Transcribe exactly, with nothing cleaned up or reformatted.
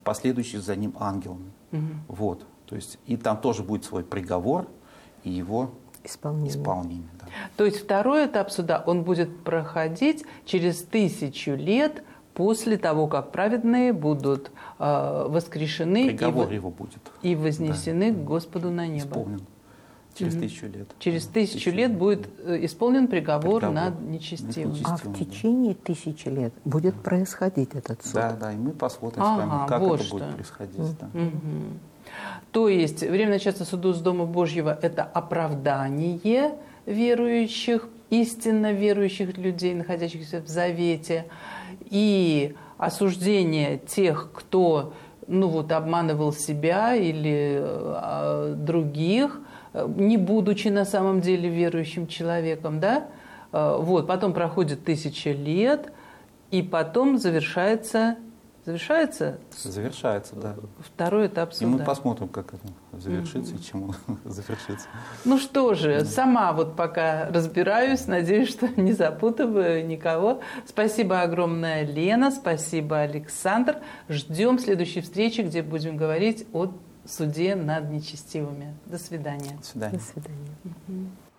последующих за ним ангелами. Угу. Вот. То есть, и там тоже будет свой приговор и его исполнение. исполнение да. То есть второй этап суда, он будет проходить через тысячу лет после того, как праведные будут э, воскрешены приговор и, его будет. и вознесены да. к Господу на небо. Исполнен. Через угу. тысячу лет. Через тысячу, тысячу лет будет исполнен приговор, приговор. над нечестивым. А в течение да. тысячи лет будет да. происходить этот суд? Да, да, и мы посмотрим ага, с вами, как вот это что. будет происходить. Угу. Да. Угу. То есть время начала суду с Дома Божьего – это оправдание верующих, истинно верующих людей, находящихся в Завете, и осуждение тех, кто ну, вот, обманывал себя или а, других, не будучи на самом деле верующим человеком. Да? Вот, потом проходит тысяча лет, и потом завершается... Завершается? Завершается, да. Второй этап суда. И мы посмотрим, как это завершится, mm-hmm. и чем он завершится. Ну что же, mm-hmm. сама вот пока разбираюсь, надеюсь, что не запутываю никого. Спасибо огромное, Лена, спасибо, Александр. Ждем следующей встречи, где будем говорить о суде над нечестивыми. До свидания. До свидания. До свидания. Mm-hmm.